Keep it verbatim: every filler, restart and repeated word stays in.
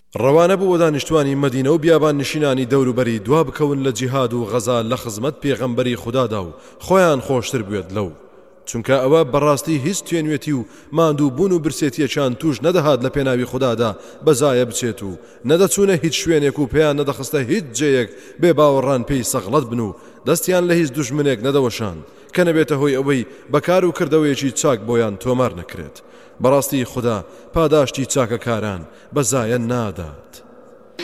ڕەوانە بوو بۆ دانیشتوانی مەدینە و بیابان نشینانی دەوروبەری دوا بکەون لە جیهاد و غەزا لە خزمەت پێغەمبەری خوددادا و خۆیان خۆشتر بوێت لەو، چونکە ئەوە بەڕاستی هیچ توێنوێتی و ماندوو بوون و برسێتیەکان توش نەدەهات لە پێناوی خوددادا بەزایە بچێت و نەدەچوونە هیچ شوێنێک و پێیان نەدەخستە هیچ جێیەک بێ باوەڕان پێی سەغڵەت بن و دەستیان لە هیچ دوژمنێک نەدەوەشان کە نەبێتە هۆی ئەوەی بەکار و کردەوەیەکی چاک بۆیان تۆمار نەکرێت. بەڕاستی خوددا پاداشتی چاکەکاران بەزایە نادات.